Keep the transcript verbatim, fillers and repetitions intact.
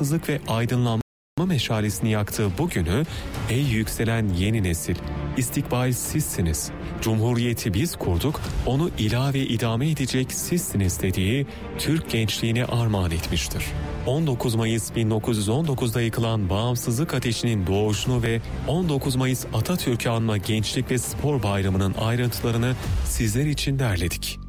bağımsızlık ve aydınlanma meşalesini yaktığı bu günü, ey yükselen yeni nesil, istikbal sizsiniz, Cumhuriyeti biz kurduk, onu ilave idame edecek sizsiniz dediği Türk gençliğine armağan etmiştir. on dokuz Mayıs bin dokuz yüz on dokuzda yıkılan bağımsızlık ateşinin doğuşunu ve on dokuz Mayıs Atatürk'ü anma Gençlik ve Spor Bayramı'nın ayrıntılarını sizler için derledik.